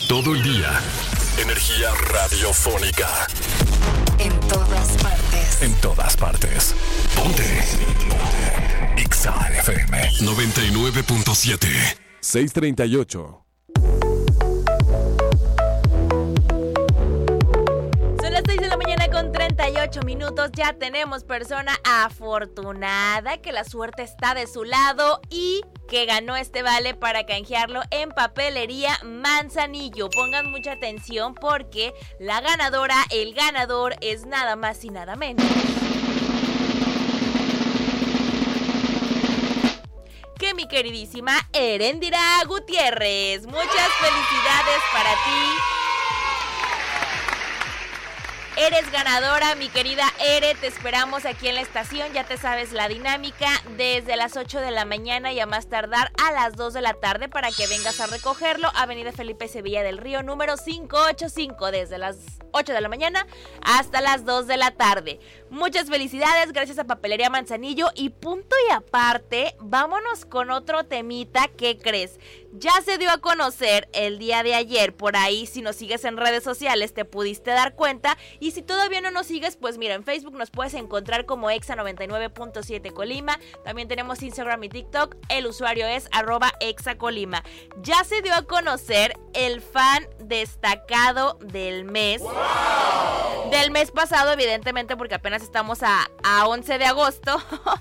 Todo el día. Energía radiofónica. En todas partes. En todas partes. Ponte. Exa FM 99.7. 6:38. Son las 6 de la mañana con 38 minutos. Ya tenemos persona afortunada que la suerte está de su lado y que ganó este vale para canjearlo en Papelería Manzanillo. Pongan mucha atención porque la ganadora, el ganador es nada más y nada menos que mi queridísima Erendira Gutiérrez. Muchas felicidades para ti. Eres ganadora, mi querida Ere, te esperamos aquí en la estación, ya te sabes la dinámica, desde las 8 de la mañana y a más tardar a las 2 de la tarde para que vengas a recogerlo, Avenida Felipe Sevilla del Río, número 585, desde las 8 de la mañana hasta las 2 de la tarde. Muchas felicidades, gracias a Papelería Manzanillo y punto y aparte, vámonos con otro temita, ¿qué crees? Ya se dio a conocer el día de ayer, por ahí si nos sigues en redes sociales te pudiste dar cuenta y si todavía no nos sigues, pues mira, en Facebook nos puedes encontrar como Exa 99.7 Colima, también tenemos Instagram y TikTok, el usuario es @ExaColima. Ya se dio a conocer el fan destacado del mes, ¡wow! Del mes pasado, evidentemente porque apenas estamos a 11 de agosto,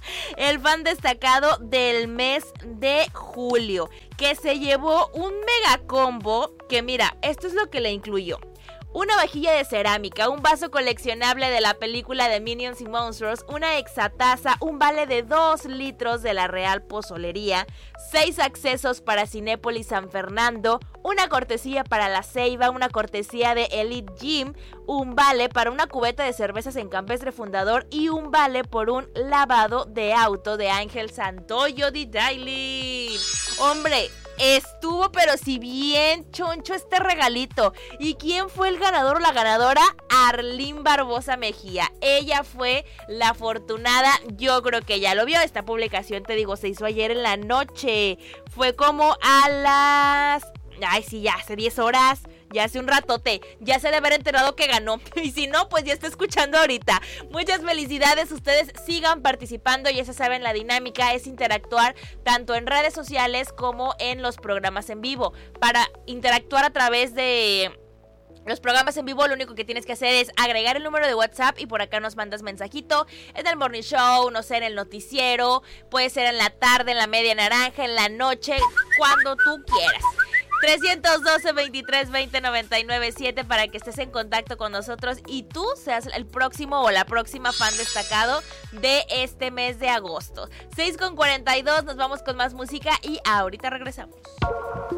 el fan destacado del mes de julio, que se llevó un mega combo que mira, esto es lo que le incluyó. Una vajilla de cerámica, un vaso coleccionable de la película de Minions y Monsters, una exataza, un vale de 2 litros de la Real Pozolería, 6 accesos para Cinépolis San Fernando, una cortesía para La Ceiba, una cortesía de Elite Gym, un vale para una cubeta de cervezas en Campestre Fundador y un vale por un lavado de auto de Ángel Santoyo de Daily. Hombre, estuvo pero si bien choncho este regalito. ¿Y quién fue el ganador o la ganadora? Arlín Barbosa Mejía. Ella fue la afortunada. Yo creo que ya lo vio. Esta publicación, te digo, se hizo ayer en la noche. Fue como a las... Ay, sí, ya hace 10 horas. Ya hace un ratote, ya se debe haber enterado que ganó. Y si no, pues ya está escuchando ahorita. Muchas felicidades, ustedes sigan participando. Ya se saben, la dinámica es interactuar tanto en redes sociales como en los programas en vivo. Para interactuar a través de los programas en vivo, lo único que tienes que hacer es agregar el número de WhatsApp y por acá nos mandas mensajito en el morning show, no sé, en el noticiero, puede ser en la tarde, en la media naranja, en la noche, cuando tú quieras. 312-23-20-99-7 para que estés en contacto con nosotros y tú seas el próximo o la próxima fan destacado de este mes de agosto. 6:42, nos vamos con más música y ahorita regresamos.